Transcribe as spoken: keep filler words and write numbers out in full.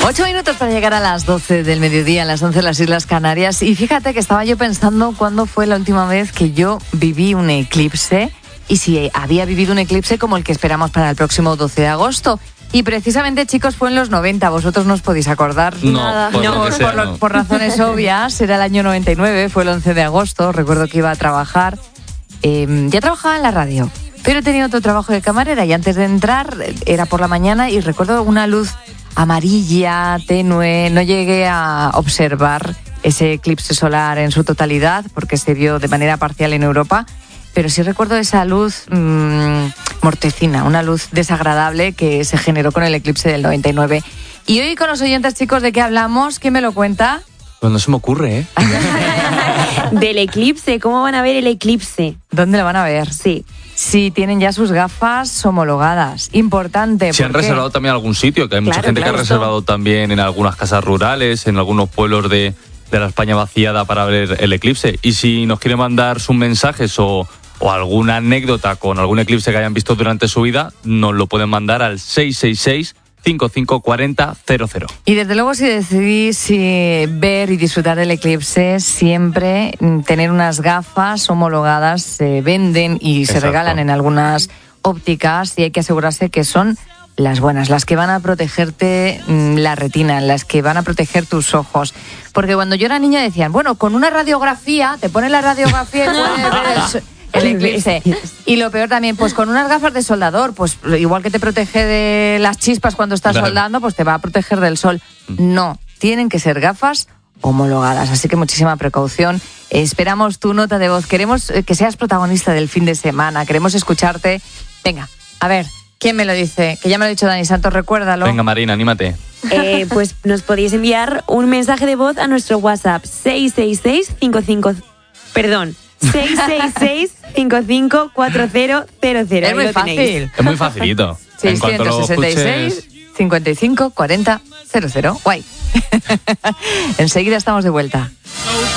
Ocho minutos para llegar a las doce del mediodía, a las once en las Islas Canarias. Y fíjate que estaba yo pensando cuándo fue la última vez que yo viví un eclipse y si había vivido un eclipse como el que esperamos para el próximo doce de agosto. Y precisamente, chicos, fue en los noventa. ¿Vosotros no os podéis acordar? No, Nada. por, no, lo que sea, por, lo, no. por razones obvias. Era el año noventa y nueve, fue el once de agosto. Recuerdo que iba a trabajar. Eh, ya trabajaba en la radio, pero tenía otro trabajo de camarera y antes de entrar era por la mañana y recuerdo una luz amarilla, tenue. No llegué a observar ese eclipse solar en su totalidad porque se vio de manera parcial en Europa, pero sí recuerdo esa luz mmm, mortecina, una luz desagradable que se generó con el eclipse del noventa y nueve. Y hoy con los oyentes, chicos, ¿de qué hablamos? ¿Quién me lo cuenta? Pues no se me ocurre, ¿eh? Del eclipse, ¿cómo van a ver el eclipse? ¿Dónde lo van a ver? Sí. Si tienen ya sus gafas homologadas. Importante. Si han ¿por qué? reservado también algún sitio, que hay mucha Claro, gente claro, que ha esto- reservado también en algunas casas rurales, en algunos pueblos de, de la España vaciada para ver el eclipse. Y si nos quieren mandar sus mensajes o, o alguna anécdota con algún eclipse que hayan visto durante su vida, nos lo pueden mandar al seis seis seis, cinco cinco cuatro cero cero cero. Y desde luego, si decidís eh, ver y disfrutar del eclipse, siempre mm, tener unas gafas homologadas se venden y se Exacto. regalan en algunas ópticas y hay que asegurarse que son las buenas, las que van a protegerte mm, la retina, las que van a proteger tus ojos. Porque cuando yo era niña decían, bueno, con una radiografía, te pones la radiografía y puedes ver el, so- el eclipse. Y lo peor también, pues con unas gafas de soldador, pues igual que te protege de las chispas cuando estás Claro. soldando, pues te va a proteger del sol. No, tienen que ser gafas homologadas, así que muchísima precaución. Eh, esperamos tu nota de voz, queremos eh, que seas protagonista del fin de semana, queremos escucharte. Venga, a ver, ¿quién me lo dice? Que ya me lo ha dicho Dani Santos, recuérdalo. Venga, Marina, anímate. Eh, pues nos podéis enviar un mensaje de voz a nuestro WhatsApp seis seis seis, cinco cinco... Perdón, seis seis seis, cinco cinco cuatro cero cero cero. Es Ahí muy lo tenéis. fácil. Es muy facilito. En cuanto lo seiscientos sesenta y seis, escuches... cincuenta y cinco, cuarenta, cero cero. Guay. Enseguida estamos de vuelta.